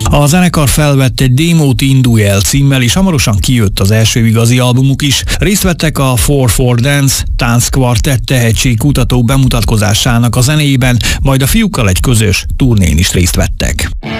A zenekar felvett egy démót Indulj el címmel, és hamarosan kijött az első igazi albumuk is. Részt vettek a 4/4 Dance tánckkvartett tehetségkutató bemutatkozásának a zenéjében, majd a fiúkkal egy közös turnén is részt vettek.